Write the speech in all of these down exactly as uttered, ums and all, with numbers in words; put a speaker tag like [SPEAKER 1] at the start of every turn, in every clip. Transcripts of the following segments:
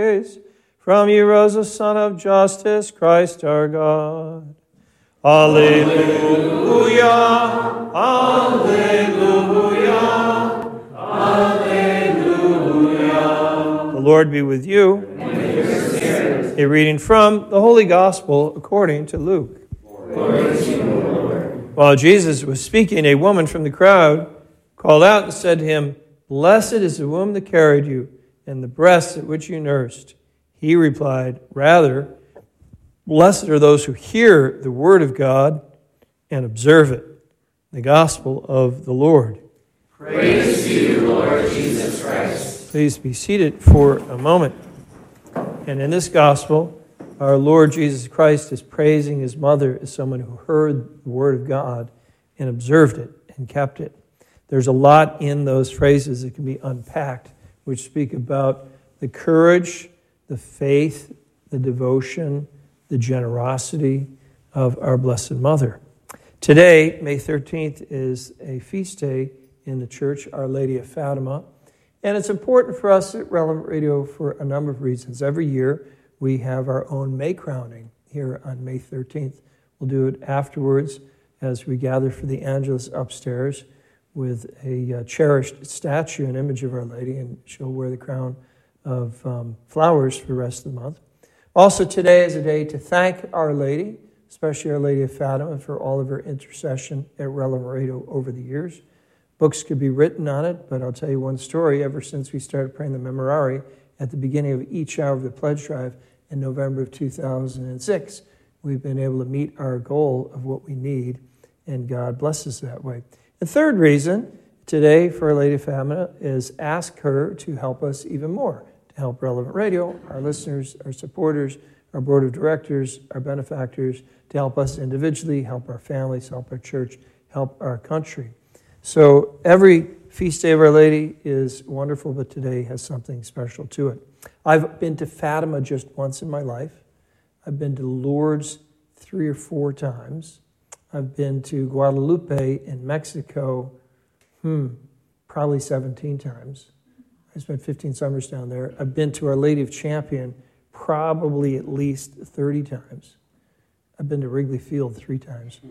[SPEAKER 1] From you rose the Son of Justice, Christ our God. Alleluia, Alleluia, Alleluia. The Lord be with you.
[SPEAKER 2] And with your spirit.
[SPEAKER 1] A reading from the Holy Gospel according to Luke.
[SPEAKER 2] Glory to you, Lord.
[SPEAKER 1] While Jesus was speaking, a woman from the crowd called out and said to him, "Blessed is the womb that carried you, and the breasts at which you nursed." He replied, "Rather, blessed are those who hear the word of God and observe it." The gospel of the Lord.
[SPEAKER 2] Praise to you, Lord Jesus Christ.
[SPEAKER 1] Please be seated for a moment. And in this gospel, our Lord Jesus Christ is praising his mother as someone who heard the word of God and observed it and kept it. There's a lot in those phrases that can be unpacked, which speak about the courage, the faith, the devotion, the generosity of our Blessed Mother. Today, May thirteenth, is a feast day in the church, Our Lady of Fatima. And it's important for us at Relevant Radio for a number of reasons. Every year, we have our own May crowning here on May thirteenth. We'll do it afterwards as we gather for the Angelus upstairs with a uh, cherished statue, an image of Our Lady, and she'll wear the crown of um, flowers for the rest of the month. Also, today is a day to thank Our Lady, especially Our Lady of Fatima, for all of her intercession at Relevant Radio over the years. Books could be written on it, but I'll tell you one story. Ever since we started praying the Memorare at the beginning of each hour of the pledge drive in November of two thousand six, we've been able to meet our goal of what we need, and God bless us that way. The third reason today for Our Lady of Fatima is ask her to help us even more, to help Relevant Radio, our listeners, our supporters, our board of directors, our benefactors, to help us individually, help our families, help our church, help our country. So every feast day of Our Lady is wonderful, but today has something special to it. I've been to Fatima just once in my life. I've been to Lourdes three or four times. I've been to Guadalupe in Mexico, hmm, probably seventeen times. I spent fifteen summers down there. I've been to Our Lady of Champion probably at least thirty times. I've been to Wrigley Field three times.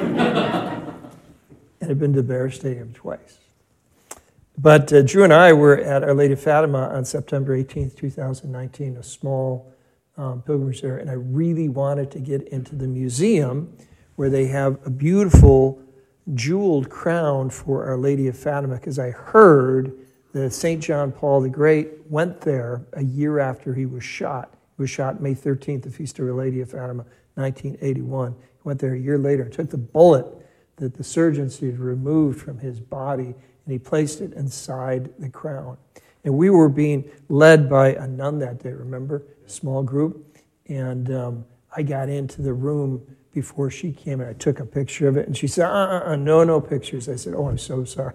[SPEAKER 1] And I've been to Bear Stadium twice. But uh, Drew and I were at Our Lady of Fatima on September eighteenth, twenty nineteen, a small um, pilgrimage there, and I really wanted to get into the museum where they have a beautiful jeweled crown for Our Lady of Fatima, because I heard that Saint John Paul the Great went there a year after he was shot. He was shot May thirteenth, the Feast of Our Lady of Fatima, nineteen eighty-one. He went there a year later and took the bullet that the surgeons had removed from his body, and he placed it inside the crown. And we were being led by a nun that day, remember? A small group. And um, I got into the room before she came, and I took a picture of it, and she said, uh-uh, no, no pictures. I said, oh, I'm so sorry.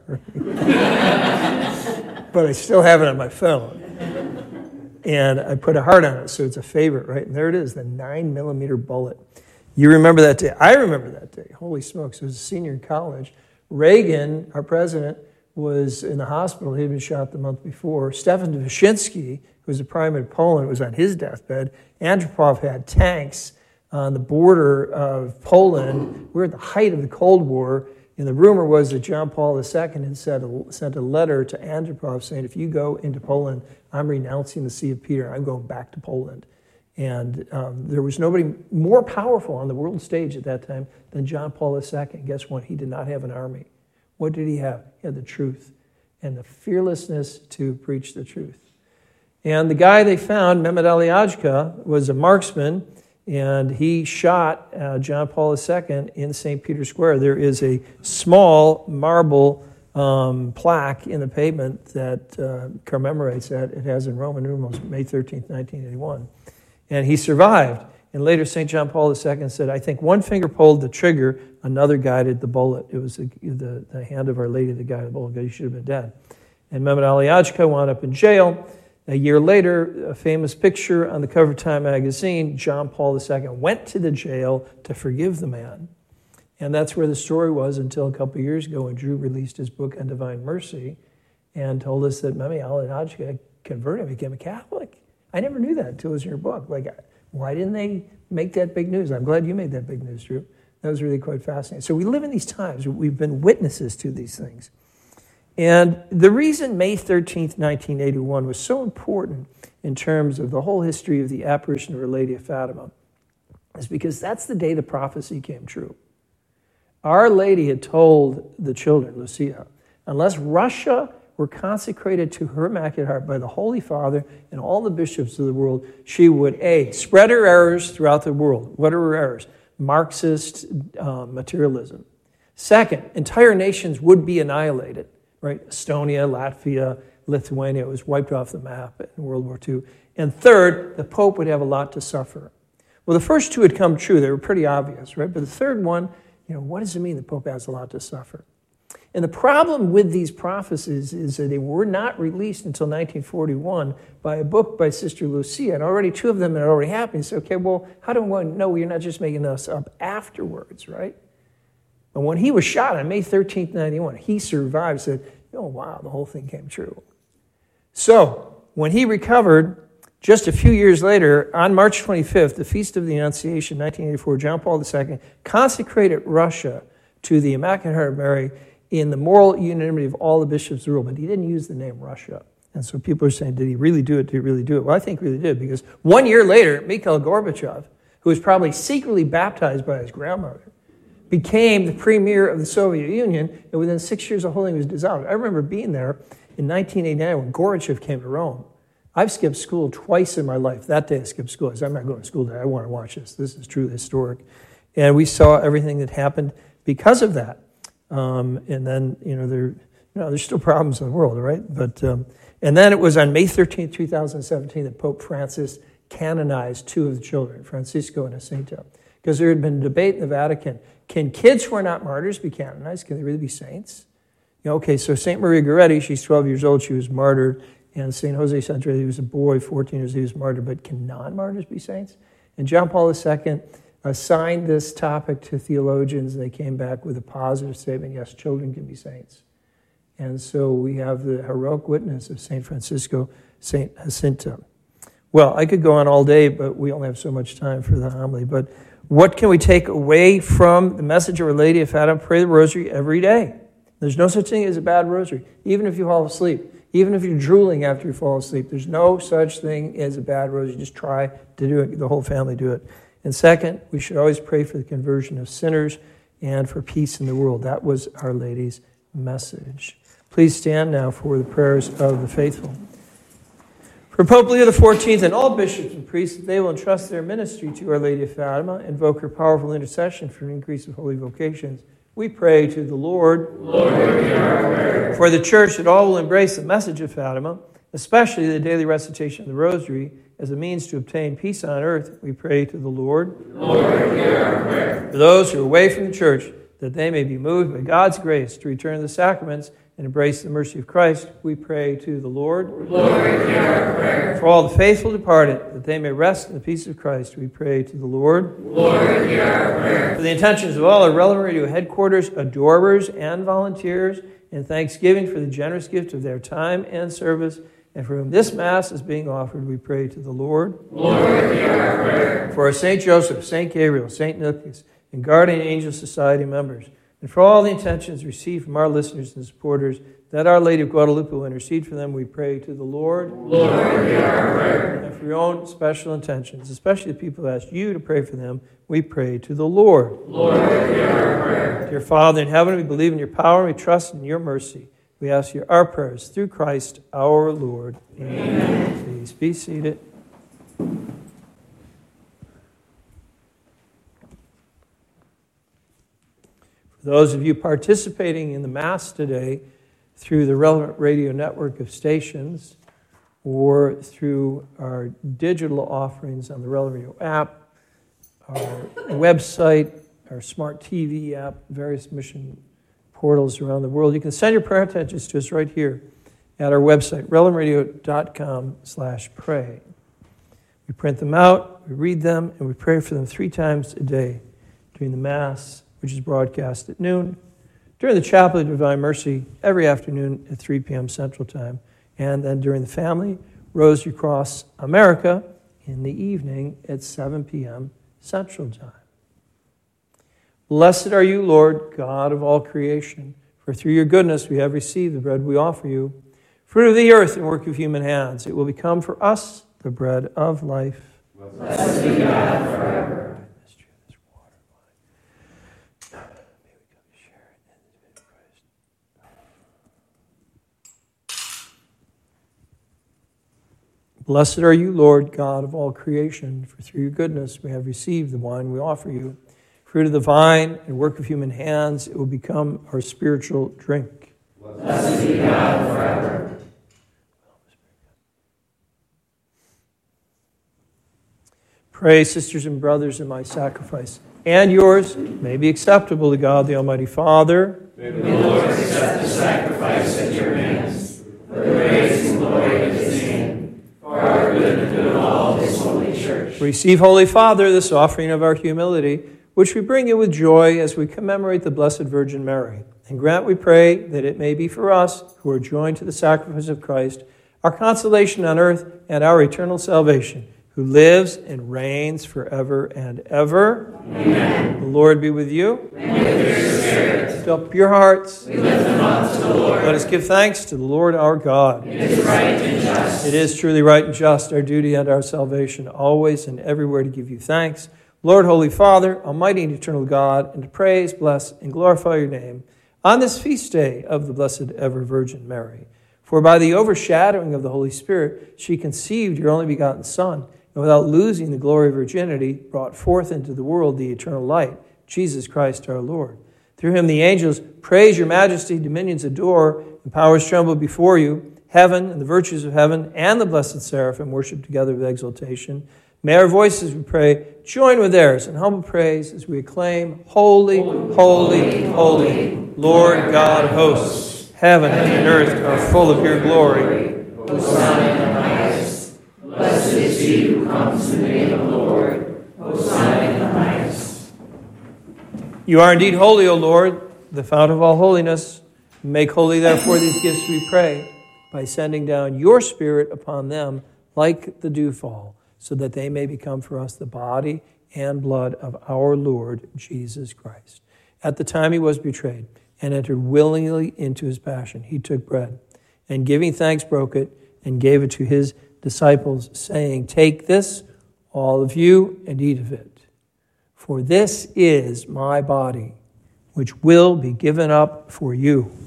[SPEAKER 1] But I still have it on my phone. And I put a heart on it, so it's a favorite, right? And there it is, the nine millimeter bullet. You remember that day. I remember that day. Holy smokes, I was a senior in college. Reagan, our president, was in the hospital. He had been shot the month before. Stefan Wyszynski, who was the primate of Poland, was on his deathbed. Andropov had tanks on the border of Poland. We were at the height of the Cold War, and the rumor was that John Paul the Second had sent a, sent a letter to Andropov saying, if you go into Poland, I'm renouncing the See of Peter. I'm going back to Poland. And um, there was nobody more powerful on the world stage at that time than John Paul the Second. Guess what? He did not have an army. What did he have? He had the truth and the fearlessness to preach the truth. And the guy they found, Mehmet Ali Ajka, was a marksman, and he shot uh, John Paul the Second in Saint Peter's Square. There is a small marble um, plaque in the pavement that uh, commemorates that. It has in Roman numerals, May thirteenth, nineteen eighty-one. And he survived. And later, Saint John Paul the Second said, I think one finger pulled the trigger, another guided the bullet. It was the, the, the hand of Our Lady that guided the bullet, because he should have been dead. And Mehmet Ali Ajka wound up in jail. A year later, a famous picture on the cover of Time magazine, John Paul the Second went to the jail to forgive the man. And that's where the story was until a couple of years ago when Drew released his book on Divine Mercy and told us that Mehmet Ali Ajka converted, became a Catholic. I never knew that until it was in your book. Like, why didn't they make that big news? I'm glad you made that big news, Drew. That was really quite fascinating. So we live in these times. We've been witnesses to these things. And the reason May thirteenth, nineteen eighty-one was so important in terms of the whole history of the apparition of Our Lady of Fatima is because that's the day the prophecy came true. Our Lady had told the children, Lucia, unless Russia were consecrated to her Immaculate Heart by the Holy Father and all the bishops of the world, she would, A, spread her errors throughout the world. What are her errors? Marxist uh, materialism. Second, entire nations would be annihilated. Right? Estonia, Latvia, Lithuania was wiped off the map in World War Two. And third, the Pope would have a lot to suffer. Well, the first two had come true. They were pretty obvious, right? But the third one, you know, what does it mean the Pope has a lot to suffer? And the problem with these prophecies is that they were not released until nineteen forty-one by a book by Sister Lucia. And already two of them had already happened. So, okay, well, how do we know you're not just making this up afterwards, right? And when he was shot on May thirteenth, ninety-one, he survived, said, oh, wow, the whole thing came true. So when he recovered, just a few years later, on March twenty-fifth, the Feast of the Annunciation, nineteen eighty-four, John Paul the Second consecrated Russia to the Immaculate Heart of Mary in the moral unanimity of all the bishops of the world. But he didn't use the name Russia. And so people are saying, did he really do it? Did he really do it? Well, I think he really did, because one year later, Mikhail Gorbachev, who was probably secretly baptized by his grandmother, became the premier of the Soviet Union, and within six years the whole thing was dissolved. I remember being there in nineteen eighty-nine when Gorbachev came to Rome. I've skipped school twice in my life. That day I skipped school. I said, I'm not going to school today. I want to watch this. This is truly historic. And we saw everything that happened because of that. Um, and then, you know, there, you know, there's still problems in the world, right? But um, and then it was on May thirteenth, two thousand seventeen, that Pope Francis canonized two of the children, Francisco and Jacinta, because there had been debate in the Vatican. Can kids who are not martyrs be canonized? Can they really be saints? You know, okay, so Saint Maria Goretti, she's twelve years old, she was martyred. And Saint Jose Santre, he was a boy, fourteen years, he was martyred. But can non-martyrs be saints? And John Paul the Second assigned this topic to theologians, and they came back with a positive statement, yes, children can be saints. And so we have the heroic witness of Saint Francisco, Saint Jacinta. Well, I could go on all day, but we only have so much time for the homily. But what can we take away from the message of Our Lady of Fatima? Pray the rosary every day. There's no such thing as a bad rosary, even if you fall asleep. Even if you're drooling after you fall asleep, there's no such thing as a bad rosary. Just try to do it. The whole family do it. And second, we should always pray for the conversion of sinners and for peace in the world. That was Our Lady's message. Please stand now for the prayers of the faithful. For Pope Leo the fourteenth and all bishops and priests, they will entrust their ministry to Our Lady of Fatima, invoke her powerful intercession for an increase of holy vocations. We pray to the Lord,
[SPEAKER 2] Lord, hear our prayer.
[SPEAKER 1] For the Church that all will embrace the message of Fatima, especially the daily recitation of the Rosary, as a means to obtain peace on earth. We pray to the Lord,
[SPEAKER 2] Lord, hear our prayer.
[SPEAKER 1] For those who are away from the Church, that they may be moved by God's grace to return to the sacraments and embrace the mercy of Christ, we pray to the Lord.
[SPEAKER 2] Lord, hear our prayer.
[SPEAKER 1] For all the faithful departed, that they may rest in the peace of Christ, we pray to the Lord.
[SPEAKER 2] Lord, hear our prayer.
[SPEAKER 1] For the intentions of all our Relevant Radio headquarters, adorers, and volunteers, in thanksgiving for the generous gift of their time and service, and for whom this Mass is being offered, we pray to the Lord.
[SPEAKER 2] Lord, hear our prayer.
[SPEAKER 1] For our Saint Joseph, Saint Gabriel, Saint Nicholas, and Guardian Angel Society members, and for all the intentions received from our listeners and supporters, that Our Lady of Guadalupe will intercede for them, we pray to the Lord.
[SPEAKER 2] Lord, hear our prayer.
[SPEAKER 1] And for your own special intentions, especially the people who asked you to pray for them, we pray to the Lord.
[SPEAKER 2] Lord, hear our prayer.
[SPEAKER 1] Dear Father in heaven, we believe in your power, and we trust in your mercy. We ask you our prayers through Christ our Lord. Amen. Amen. Please be seated. For those of you participating in the Mass today through the Relevant Radio network of stations or through our digital offerings on the Relevant Radio app, our website, our smart T V app, various mission portals around the world, you can send your prayer intentions to us right here at our website, relevant radio dot com slash pray. We print them out, we read them, and we pray for them three times a day during the Mass, which is broadcast at noon, during the Chaplet of Divine Mercy every afternoon at three p.m. Central Time, and then during the family, Rosary Cross America in the evening at seven p.m. Central Time. Blessed are you, Lord, God of all creation, for through your goodness we have received the bread we offer you, fruit of the earth and work of human hands. It will become for us the bread of life.
[SPEAKER 2] Blessed be God forever.
[SPEAKER 1] Blessed are you, Lord, God of all creation, for through your goodness we have received the wine we offer you. Fruit of the vine and work of human hands, it will become our spiritual drink.
[SPEAKER 2] Blessed be God forever.
[SPEAKER 1] Pray, sisters and brothers, in my sacrifice and yours may be acceptable to God, the Almighty Father.
[SPEAKER 2] May the Lord accept the sacrifice at your hands, for the praise and glory of his name, for our good and the good of all his holy church.
[SPEAKER 1] Receive, Holy Father, this offering of our humility, which we bring you with joy as we commemorate the Blessed Virgin Mary. And grant, we pray, that it may be for us, who are joined to the sacrifice of Christ, our consolation on earth and our eternal salvation, who lives and reigns forever and ever.
[SPEAKER 2] Amen.
[SPEAKER 1] The Lord be with you.
[SPEAKER 2] And with your spirit.
[SPEAKER 1] Lift up your hearts.
[SPEAKER 2] We lift them up to the Lord.
[SPEAKER 1] Let us give thanks to the Lord our God.
[SPEAKER 2] It is right and just.
[SPEAKER 1] It is truly right and just, our duty and our salvation, always and everywhere to give you thanks. Lord, Holy Father, Almighty and eternal God, and to praise, bless, and glorify your name on this feast day of the Blessed Ever Virgin Mary. For by the overshadowing of the Holy Spirit, she conceived your only begotten Son, and without losing the glory of virginity, brought forth into the world the eternal light, Jesus Christ our Lord. Through him the angels praise your majesty, dominions adore, and powers tremble before you. Heaven and the virtues of heaven and the blessed seraphim worship together with exultation. May our voices, we pray, join with theirs in humble praise as we acclaim, Holy, holy, holy, holy, Lord God of hosts. Heaven and earth are full of your glory.
[SPEAKER 2] Hosanna in the highest. Blessed is he who comes in the name of the Lord. Hosanna in the highest.
[SPEAKER 1] You are indeed holy, O Lord, the fount of all holiness. Make holy, therefore, these gifts, we pray, by sending down your Spirit upon them like the dewfall, so that they may become for us the body and blood of our Lord Jesus Christ. At the time he was betrayed and entered willingly into his passion, he took bread, and giving thanks broke it and gave it to his disciples, saying, "Take this, all of you, and eat of it. For this is my body, which will be given up for you."